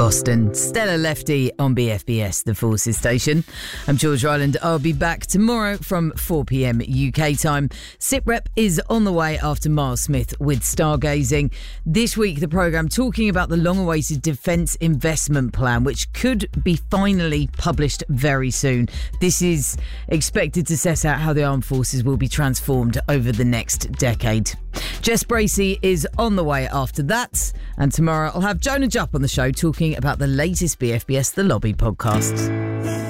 Boston. Stella Lefty on BFBS, the Forces station. I'm George Ryland. I'll be back tomorrow from 4 p.m. UK time. SITREP is on the way after Miles Smith with Stargazing. This week, the programme talking about the long-awaited Defence Investment Plan, which could be finally published very soon. This is expected to set out how the armed forces will be transformed over the next decade. Jess Bracey is on the way after that. And tomorrow I'll have Jonah Jupp on the show talking about the latest BFBS The Lobby podcasts.